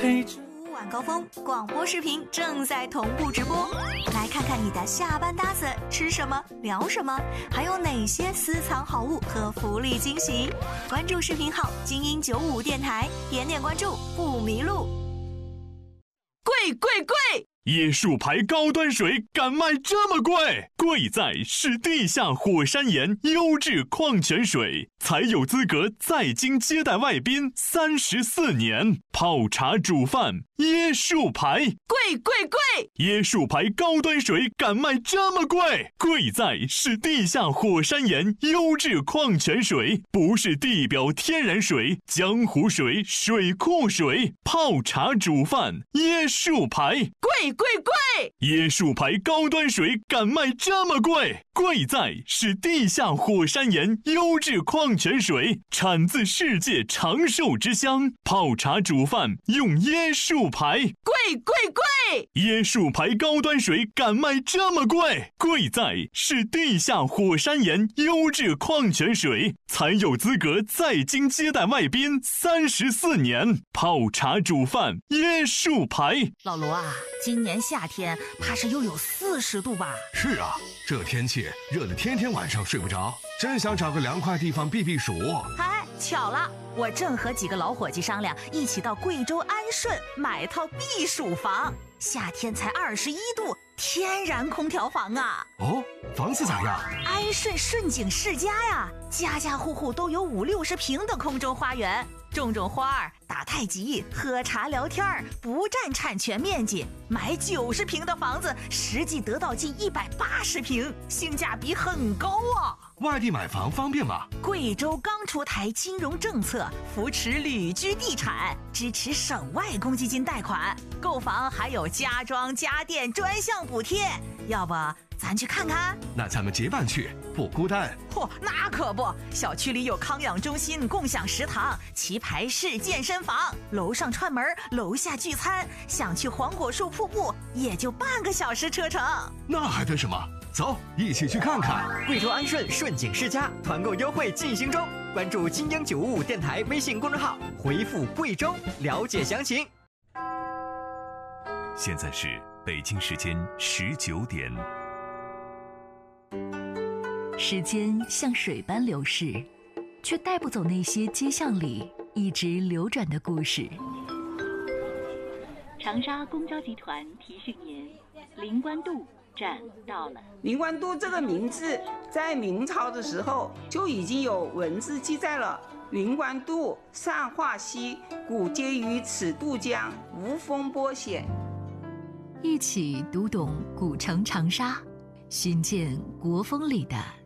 晚高峰广播视频正在同步直播，来看看你的下班搭子吃什么聊什么，还有哪些私藏好物和福利惊喜。关注视频号精英95电台，点点关注不迷路。贵！ 椰树牌高端水敢卖这么贵？贵在是地下火山岩优质矿泉水，才有资格在京接待外宾34年。泡茶煮饭，椰树牌，贵！椰树牌高端水敢卖这么贵？贵在是地下火山岩优质矿泉水，不是地表天然水、江湖水、水库水。泡茶煮饭，椰树牌， 贵！ 椰树牌高端水敢卖这么贵？贵在是地下火山岩优质矿泉水，产自世界长寿之乡。泡茶煮饭用椰树牌， 贵！ 椰树牌高端水敢卖这么贵？贵在是地下火山岩优质矿泉水，才有资格在京接待外宾34年。泡茶煮饭，椰树牌。 老卢啊，今年夏天怕是又有40度吧？ 是啊，这天气热得天天晚上睡不着，真想找个凉快地方避暑。 嗨，巧了，我正和几个老伙计商量，一起到贵州安顺买套避暑房。夏天才21度，天然空调房啊！ 哦，房子咋样？ 安顺顺景世家呀，家家户户都有50-60平的空中花园，种花儿、打太极、喝茶聊天儿，不占产权面积。买90平的房子，实际得到近180平，性价比很高啊！ 外地买房方便吗？ 贵州刚出台金融政策，扶持旅居地产，支持省外公积金贷款，购房还有家装家电专项补贴。要不咱去看看？ 那咱们结伴去，不孤单。 那可不，小区里有康养中心、共享食堂、棋牌室、健身房，楼上串门，楼下聚餐。想去黄果树瀑布，也就半个小时车程。 那还等什么？走，一起去看看。 贵州安顺顺景世家团购优惠进行中，关注精英955电台微信公众号，回复贵州了解详情。 现在是北京时间19点。 时间像水般流逝，却带不走那些街巷里一直流转的故事。 长沙公交集团提醒您，灵官渡站到了。 灵官渡这个名字在明朝的时候就已经有文字记载了。灵官渡，善化溪，古接于此渡江，无风波险。 一起读懂古城长沙，寻见国风里的